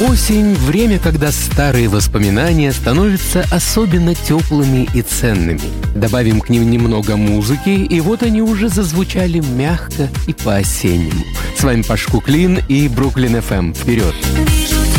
Осень – время, когда старые воспоминания становятся особенно теплыми и ценными. Добавим к ним немного музыки, и вот они уже зазвучали мягко и по-осеннему. С вами Паш Куклин и Бруклин FM. Вперед!